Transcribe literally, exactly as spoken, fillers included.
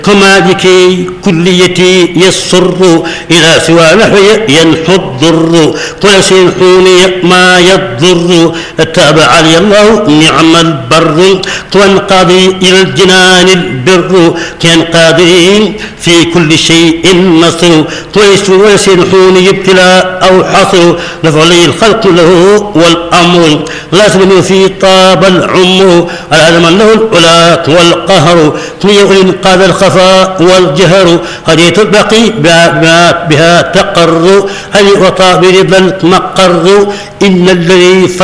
كمالك كليتي يسر إلى سوى نحو ينحو الضر ويسيحوني ما يضر تابع علي الله نعم البر وانقضي إلى الجنان البر كان قادرين في كل شيء نصر ويسيحوني ابتلاء أو حصر لفعلي الخلق له والأمر لا سلم في طاب العمر العالم له العلا والقهر قاد الخفاء والجهر هديت البقي بها, بها تقر هل وطى برضا المقر إن الذي